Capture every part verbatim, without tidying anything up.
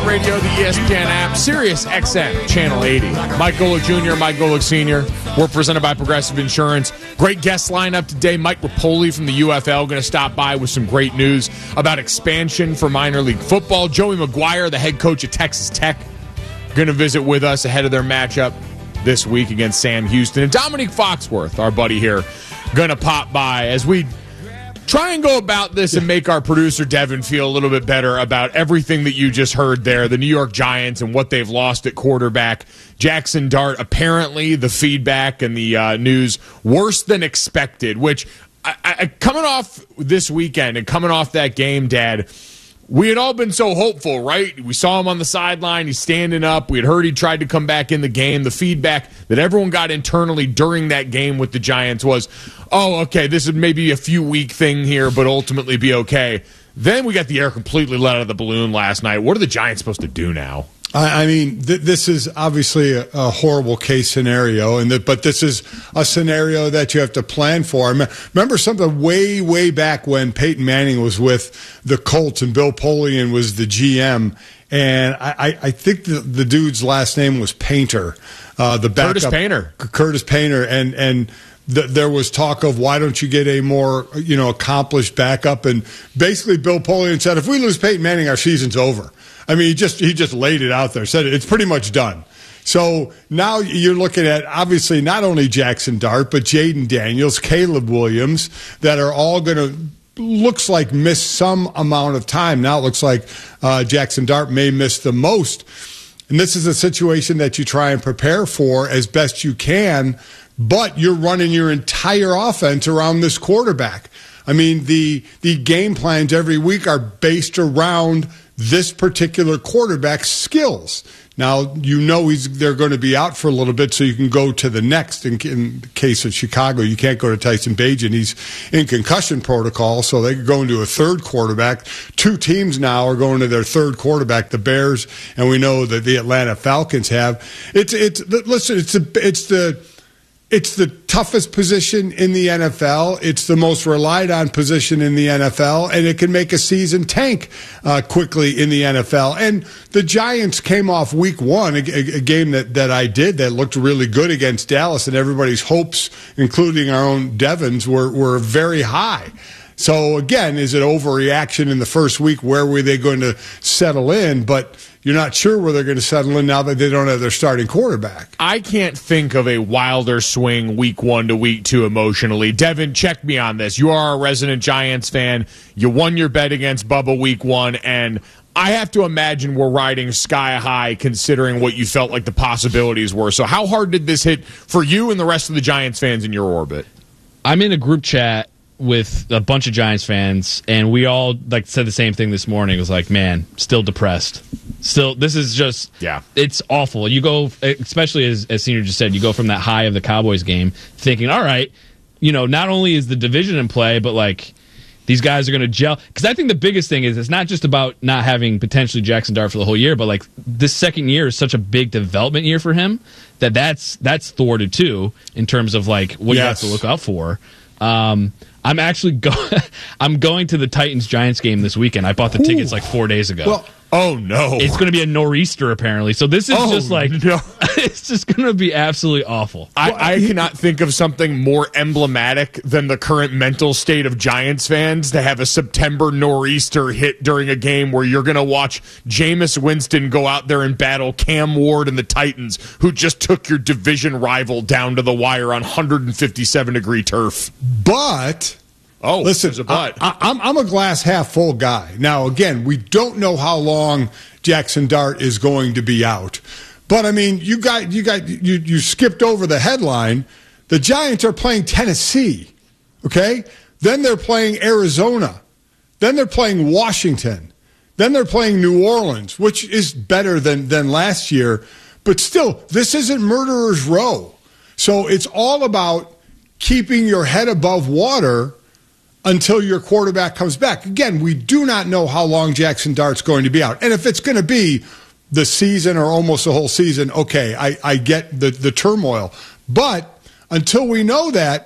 iHeartRadio, the E S P N app, Sirius X M, Channel eighty. Mike Golick Junior, Mike Golick Senior We're presented by Progressive Insurance. Great guest lineup today. Mike Rapoli from the U F L going to stop by with some great news about expansion for minor league football. Joey McGuire, the head coach at Texas Tech, going to visit with us ahead of their matchup this week against Sam Houston. And Dominique Foxworth, our buddy here, going to pop by as we try and go about this and make our producer Devin feel a little bit better about everything that you just heard there, the New York Giants and what they've lost at quarterback. Jackson Dart, apparently the feedback and the uh, news, worse than expected, which I, I, coming off this weekend and coming off that game, Dad, we had all been so hopeful, right? We saw him on the sideline. He's standing up. We had heard he tried to come back in the game. The feedback that everyone got internally during that game with the Giants was, oh, okay, this is maybe a few week thing here, but ultimately be okay. Then we got the air completely let out of the balloon last night. What are the Giants supposed to do now? I mean, th- this is obviously a, a horrible case scenario, and that, but this is a scenario that you have to plan for. I remember something way, way back when Peyton Manning was with the Colts and Bill Polian was the G M, and I, I think the, the dude's last name was Painter, uh, the backup, Curtis Painter. Curtis Painter, and and. Th- there was talk of why don't you get a more, you know, accomplished backup, and basically Bill Polian said if we lose Peyton Manning, our season's over. I mean, he just he just laid it out there, said it's pretty much done. So now you're looking at obviously not only Jackson Dart but Jaden Daniels, Caleb Williams, that are all going to looks like miss some amount of time. Now it looks like uh, Jackson Dart may miss the most, and this is a situation that you try and prepare for as best you can. But you're running your entire offense around this quarterback. I mean, the the game plans every week are based around this particular quarterback's skills. Now, you know he's they're going to be out for a little bit, so you can go to the next. In, in the case of Chicago, you can't go to Tyson Bagent. He's in concussion protocol, so they could go into a third quarterback. Two teams now are going to their third quarterback, the Bears, and we know that the Atlanta Falcons have. It's it's listen, it's the it's the It's the toughest position in the N F L. It's the most relied on position in the N F L, and it can make a season tank uh, quickly in the N F L. And the Giants came off week one, a, a, a game that, that I did that looked really good against Dallas, and everybody's hopes, including our own Devon's, were, were very high. So, again, is it overreaction in the first week? Where were they going to settle in? But you're not sure where they're going to settle in now that they don't have their starting quarterback. I can't think of a wilder swing week one to week two emotionally. Devin, check me on this. You are a resident Giants fan. You won your bet against Bubba week one, and I have to imagine we're riding sky high considering what you felt like the possibilities were. So how hard did this hit for you and the rest of the Giants fans in your orbit? I'm in a group chat with a bunch of Giants fans, and we all like said the same thing this morning. It was like, man, still depressed. Still, this is just, yeah, it's awful. You go, especially as, as Senior just said, you go from that high of the Cowboys game thinking, all right, you know, not only is the division in play, but like these guys are going to gel. Because I think the biggest thing is it's not just about not having potentially Jackson Dart for the whole year, but like this second year is such a big development year for him that that's, that's thwarted too in terms of like what yes. you have to look out for. Um, I'm actually go- I'm going to the Titans-Giants game this weekend. I bought the Ooh. tickets like four days ago. Well, oh, no. It's going to be a nor'easter, apparently. So this is oh, just like, no. it's just going to be absolutely awful. I, I cannot think of something more emblematic than the current mental state of Giants fans to have a September nor'easter hit during a game where you're going to watch Jameis Winston go out there and battle Cam Ward and the Titans, who just took your division rival down to the wire on one hundred fifty-seven degree turf. But... Oh, listen, there's a but. I, I'm, I'm a glass half full guy. Now, again, we don't know how long Jackson Dart is going to be out. But, I mean, you got you got you, you skipped over the headline. The Giants are playing Tennessee, okay? Then they're playing Arizona. Then they're playing Washington. Then they're playing New Orleans, which is better than, than last year. But still, this isn't Murderer's Row. So it's all about keeping your head above water until your quarterback comes back. Again, we do not know how long Jackson Dart's going to be out. And if it's going to be the season or almost the whole season, okay, I, I get the, the turmoil. But until we know that,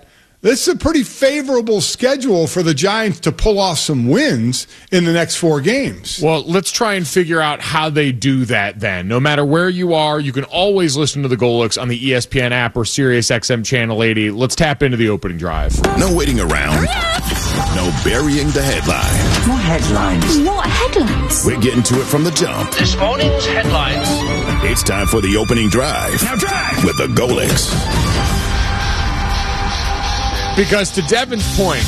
this is a pretty favorable schedule for the Giants to pull off some wins in the next four games. Well, let's try and figure out how they do that then. No matter where you are, you can always listen to the Golics on the E S P N app or Sirius X M Channel eighty. Let's tap into the opening drive. No waiting around. No burying the headline. What headlines? What headlines? We're getting to it from the jump. This morning's headlines. It's time for the opening drive. Now drive! With the Golics. Because to Devin's point,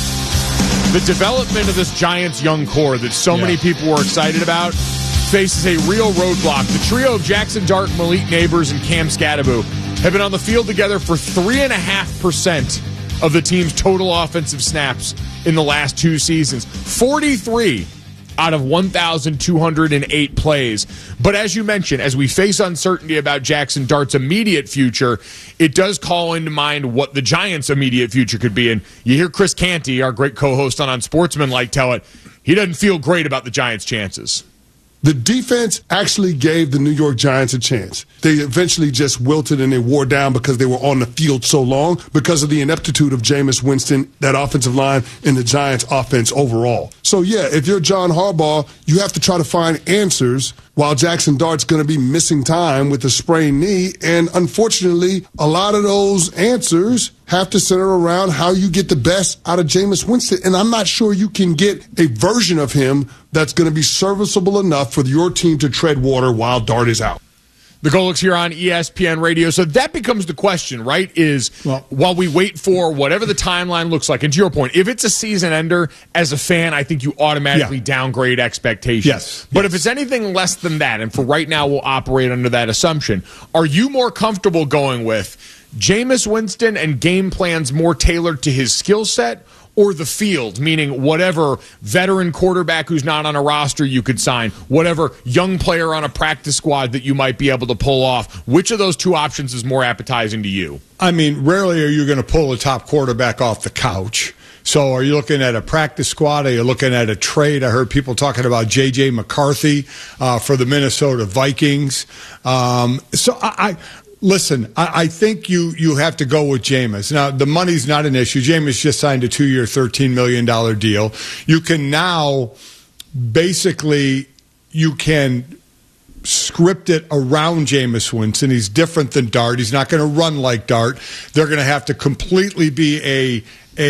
the development of this Giants young core that so yeah. many people were excited about faces a real roadblock. The trio of Jackson Dart, Malik Neighbors, and Cam Scadaboo have been on the field together for three point five percent of the team's total offensive snaps in the last two seasons. forty-three out of one thousand two hundred eight plays. But as you mentioned, as we face uncertainty about Jackson Dart's immediate future, it does call into mind what the Giants' immediate future could be. And you hear Chris Canty, our great co-host on Unsportsmanlike, tell it, he doesn't feel great about the Giants' chances. The defense actually gave the New York Giants a chance. They eventually just wilted and they wore down because they were on the field so long because of the ineptitude of Jameis Winston, that offensive line, and the Giants' offense overall. So, yeah, if you're John Harbaugh, you have to try to find answers while Jackson Dart's going to be missing time with a sprained knee. And unfortunately, a lot of those answers have to center around how you get the best out of Jameis Winston. And I'm not sure you can get a version of him that's going to be serviceable enough for your team to tread water while Dart is out. The Golics here on E S P N Radio. So that becomes the question, right? Is well, while we wait for whatever the timeline looks like, and to your point, if it's a season ender, as a fan, I think you automatically yeah. downgrade expectations. Yes. But yes. if it's anything less than that, and for right now we'll operate under that assumption, are you more comfortable going with Jameis Winston and game plans more tailored to his skill set, or the field, meaning whatever veteran quarterback who's not on a roster you could sign, whatever young player on a practice squad that you might be able to pull off? Which of those two options is more appetizing to you? I mean, rarely are you going to pull a top quarterback off the couch. So are you looking at a practice squad? Are you looking at a trade? I heard people talking about J J McCarthy uh, for the Minnesota Vikings. Um, so I... I Listen, I, I think you, you have to go with Jameis. Now, the money's not an issue. Jameis just signed a two-year, thirteen million dollars deal. You can now, basically, you can script it around Jameis Winston. He's different than Dart. He's not going to run like Dart. They're going to have to completely be a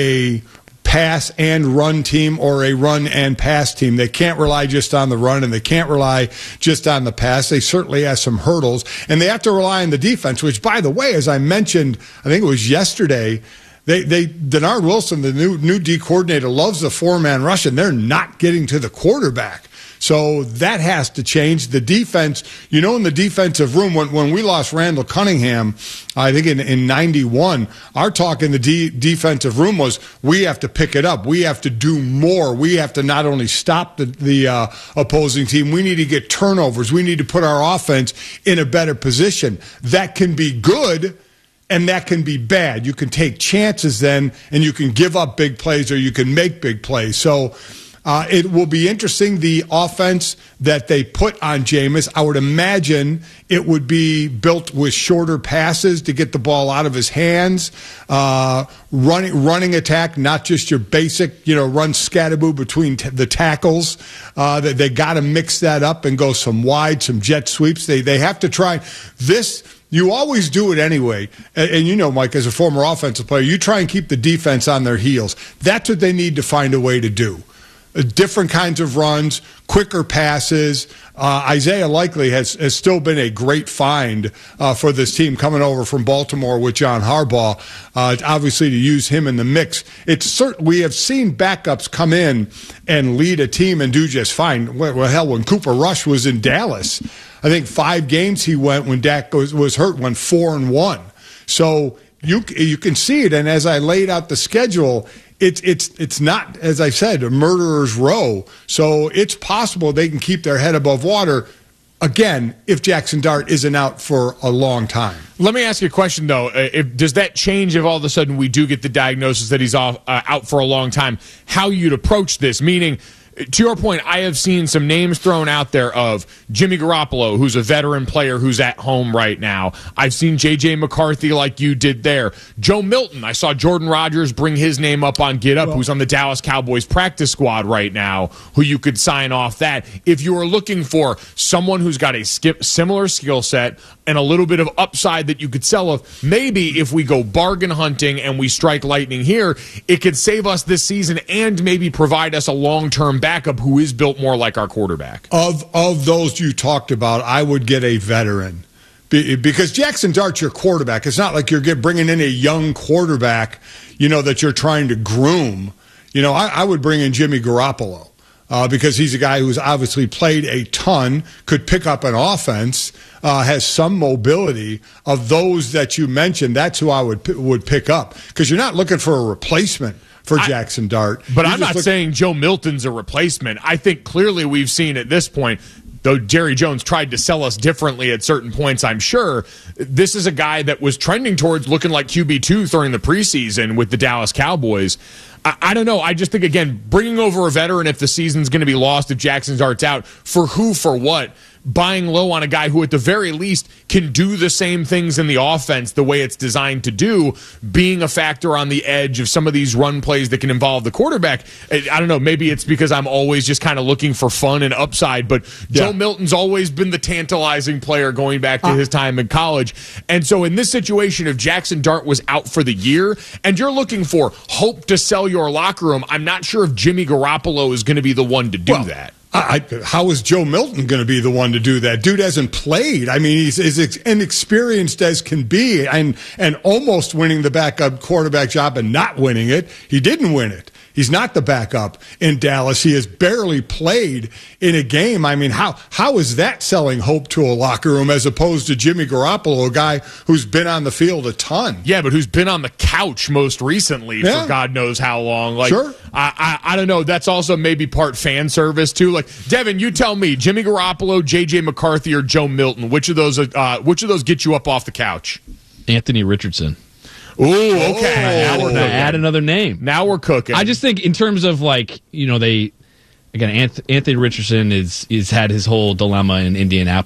a pass and run team or a run and pass team. They can't rely just on the run, and they can't rely just on the pass. They certainly have some hurdles, and they have to rely on the defense, which, by the way, as I mentioned, I think it was yesterday, they, they Denard Wilson, the new, new D coordinator, loves the four-man rush, and they're not getting to the quarterback. So that has to change. The defense, you know, in the defensive room, when, when we lost Randall Cunningham, I think in, in ninety-one, our talk in the de- defensive room was we have to pick it up. We have to do more. We have to not only stop the, the uh, opposing team, we need to get turnovers. We need to put our offense in a better position. That can be good, and that can be bad. You can take chances then, and you can give up big plays, or you can make big plays. So Uh, it will be interesting, the offense that they put on Jameis. I would imagine it would be built with shorter passes to get the ball out of his hands, uh, running running attack, not just your basic, you know, run Scadaboo between t- the tackles. Uh, they they got to mix that up and go some wide, some jet sweeps. They they have to try this. You always do it anyway. And, and you know, Mike, as a former offensive player, you try and keep the defense on their heels. That's what they need to find a way to do. Different kinds of runs, quicker passes. Uh, Isaiah Likely has, has still been a great find uh, for this team coming over from Baltimore with John Harbaugh. Uh, obviously, to use him in the mix, it's certain we have seen backups come in and lead a team and do just fine. Well, well hell, when Cooper Rush was in Dallas, I think five games he went when Dak was, was hurt, went four and one. So you you can see it. And as I laid out the schedule, It's it's it's not, as I said, a murderer's row. So it's possible they can keep their head above water, again, if Jackson Dart isn't out for a long time. Let me ask you a question, though. If, does that change if all of a sudden we do get the diagnosis that he's off, uh, out for a long time, how you'd approach this? Meaning, to your point, I have seen some names thrown out there of Jimmy Garoppolo, who's a veteran player who's at home right now. I've seen J J McCarthy like you did there. Joe Milton, I saw Jordan Rodgers bring his name up on Get Up, well, who's on the Dallas Cowboys practice squad right now, who you could sign off that. If you are looking for someone who's got a skip, similar skill set and a little bit of upside that you could sell of, maybe if we go bargain hunting and we strike lightning here, it could save us this season and maybe provide us a long-term backup who is built more like our quarterback. Of of those you talked about, I would get a veteran. Because Jackson Dart's your quarterback. It's not like you're get, bringing in a young quarterback, you know, that you're trying to groom. You know, I, I would bring in Jimmy Garoppolo. Uh, because he's a guy who's obviously played a ton, could pick up an offense, uh, has some mobility. Of those that you mentioned, that's who I would would pick up. Because you're not looking for a replacement for Jackson Dart. But you're I'm not look- saying Joe Milton's a replacement. I think clearly we've seen at this point, though Jerry Jones tried to sell us differently at certain points, I'm sure, this is a guy that was trending towards looking like Q B two during the preseason with the Dallas Cowboys. I, I don't know. I just think, again, bringing over a veteran if the season's going to be lost, if Jackson Dart's out, for who, for what? Buying low on a guy who at the very least can do the same things in the offense the way it's designed to do, being a factor on the edge of some of these run plays that can involve the quarterback. I don't know, maybe it's because I'm always just kind of looking for fun and upside, but yeah. Joe Milton's always been the tantalizing player going back to uh, his time in college. And so in this situation, if Jackson Dart was out for the year and you're looking for hope to sell your locker room, I'm not sure if Jimmy Garoppolo is going to be the one to do well, that. I, how is Joe Milton going to be the one to do that? Dude hasn't played. I mean, he's as inexperienced as can be, and and almost winning the backup quarterback job and not winning it. He didn't win it. He's not the backup in Dallas. He has barely played in a game. I mean, how how is that selling hope to a locker room as opposed to Jimmy Garoppolo, a guy who's been on the field a ton? Yeah, but who's been on the couch most recently yeah. for God knows how long. Like, sure. I, I I don't know. That's also maybe part fan service too. Like, Devin, you tell me, Jimmy Garoppolo, J J McCarthy, or Joe Milton, which of those uh, which of those get you up off the couch? Anthony Richardson. Ooh, okay. Oh, now we're add another name. Now we're cooking. I just think in terms of like, you know, they again, Anthony Richardson is is had his whole dilemma in Indianapolis.